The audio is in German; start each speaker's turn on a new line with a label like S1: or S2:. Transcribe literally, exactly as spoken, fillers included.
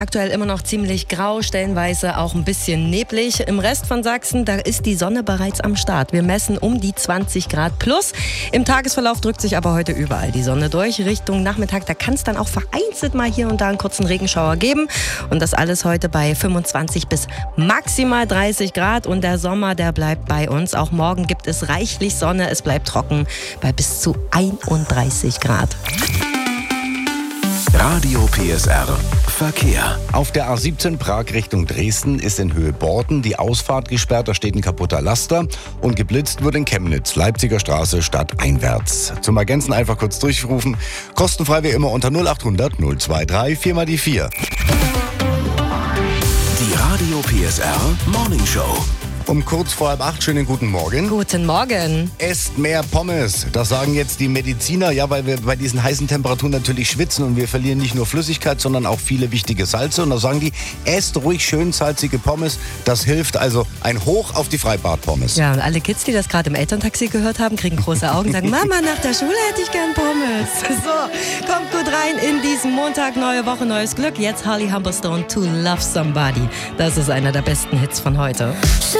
S1: Aktuell immer noch ziemlich grau, stellenweise auch ein bisschen neblig. Im Rest von Sachsen, da ist die Sonne bereits am Start. Wir messen um die zwanzig Grad plus. Im Tagesverlauf drückt sich aber heute überall die Sonne durch. Richtung Nachmittag, da kann es dann auch vereinzelt mal hier und da einen kurzen Regenschauer geben. Und das alles heute bei fünfundzwanzig bis maximal dreißig Grad. Und der Sommer, der bleibt bei uns. Auch morgen gibt es reichlich Sonne. Es bleibt trocken bei bis zu einunddreißig Grad.
S2: Radio P S R Verkehr.
S3: Auf der A siebzehn Prag Richtung Dresden ist in Höhe Borden die Ausfahrt gesperrt. Da steht ein kaputter Laster und geblitzt wird in Chemnitz, Leipziger Straße stadteinwärts. Zum Ergänzen einfach kurz durchrufen. Kostenfrei wie immer unter null achthundert null dreiundzwanzig vier mal die vier.
S2: Die Radio P S R Morning Show.
S3: Um kurz vor halb acht, schönen guten Morgen.
S1: Guten Morgen.
S3: Esst mehr Pommes. Das sagen jetzt die Mediziner, ja, weil wir bei diesen heißen Temperaturen natürlich schwitzen und wir verlieren nicht nur Flüssigkeit, sondern auch viele wichtige Salze. Und da sagen die, esst ruhig schön salzige Pommes. Das hilft also ein Hoch auf die Freibad-Pommes.
S1: Ja, und alle Kids, die das gerade im Elterntaxi gehört haben, kriegen große Augen und sagen, Mama, nach der Schule hätte ich gern Pommes. So, kommt gut rein in diesen Montag. Neue Woche, neues Glück. Jetzt Holly Humberstone, To Love Somebody. Das ist einer der besten Hits von heute.